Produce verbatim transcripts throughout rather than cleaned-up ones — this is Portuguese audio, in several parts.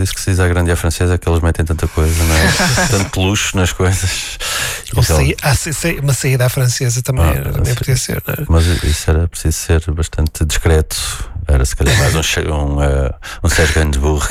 disso que se diz à grande e à francesa, que eles metem tanta coisa, não é? Tanto luxo nas coisas. Ou saí, ah, saí, uma saída à francesa também, ah, também podia ser, não é? Mas isso era preciso ser bastante discreto. Era se calhar mais um, um, uh, um Sérgio Gainsbourg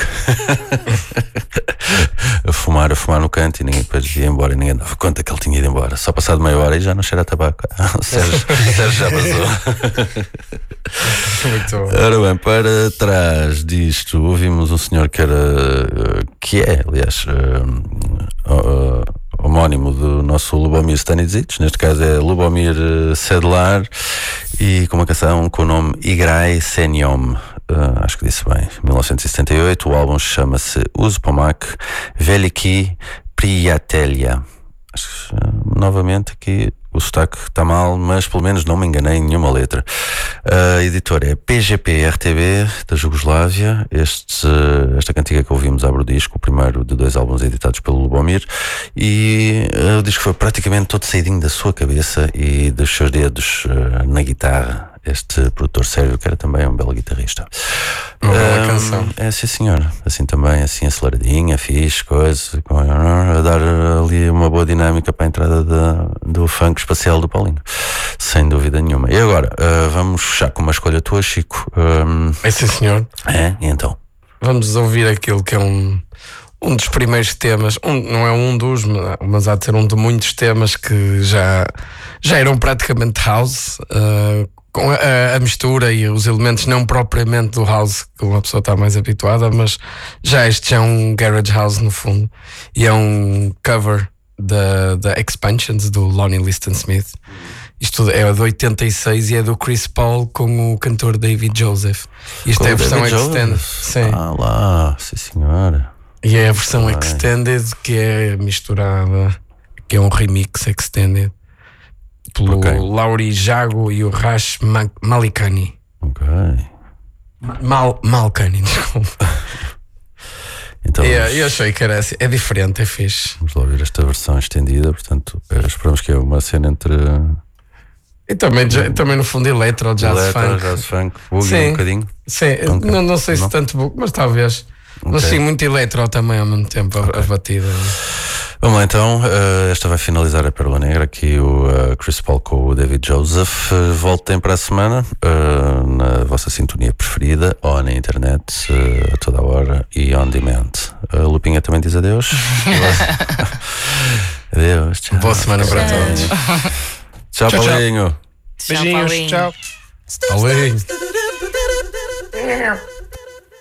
a fumar, a fumar no canto, e ninguém depois ia embora e ninguém dava conta que ele tinha ido embora. Só passado meia hora e já não cheira a tabaco. O Sérgio, o Sérgio já passou. Muito bom. Ora bem, para trás disto ouvimos um senhor que era, que é, aliás, uh, uh, homónimo do nosso Lubomir Stanisic, neste caso é Lubomir Sedlar, e com uma canção com o nome Igrai Senyom, uh, acho que disse bem, mil novecentos e setenta e oito. O álbum chama-se Uzpomak Veliki Priyatelia. Acho que, uh, novamente aqui o sotaque está mal, mas pelo menos não me enganei em nenhuma letra. A editora é P G P R T B, da Jugoslávia. Este, esta cantiga que ouvimos abre o disco, o primeiro de dois álbuns editados pelo Lubomir, e uh, o disco foi praticamente todo saidinho da sua cabeça e dos seus dedos uh, na guitarra. Este produtor sérvio, que era também um belo guitarrista. Uma bela um, canção. É sim, senhor. Assim também, assim aceleradinha, fixe, coisa, com, a dar ali uma boa dinâmica para a entrada de, do funk espacial do Paulinho, sem dúvida nenhuma. E agora, uh, vamos fechar com uma escolha tua, Chico. Um, É sim, senhor. É? E então? Vamos ouvir aquilo que é um, um dos primeiros temas, um, não é um dos, mas há de ser um de muitos temas que já, já eram praticamente house, uh, com a, a mistura e os elementos não propriamente do house que uma pessoa está mais habituada, mas já este já é um garage house no fundo, e é um cover da, da Expansions do Lonnie Liston Smith. Isto é de oitenta e seis e é do Chris Paul com o cantor David Joseph. Isto Com é a versão David extended. Joseph? Sim. Ah lá, sim senhora. E é a versão Ai. extended, que é misturada, que é um remix extended pelo Ok. Lauri Jago e o Rash Ma- Malikani. Ok. Mal, Malkani, desculpa. Então É, vamos, eu achei que era assim, é diferente, é fixe. vamos lá ouvir esta versão estendida. Portanto, eh, esperamos que é uma cena entre E também, já- também no fundo eletro, jazz eletro, funk. jazz funk, boogie Sim. um bocadinho. Sim, Funk. não, não sei se Não? tanto book, mas talvez. Mas Ok. sim, muito eletro também ao mesmo tempo, a- a batida. Vamos lá então, uh, esta vai finalizar a Pérola Negra, aqui o uh, Chris Paul com o David Joseph. Uh, voltem para a semana uh, na vossa sintonia preferida, ou na internet, uh, a toda a hora e on demand. A Lupinha também diz adeus. Adeus, tchau. Boa semana para Tchau. todos. Tchau, Tchau, tchau. Paulinho. Beijinhos, Paulinho. tchau. Paulinho.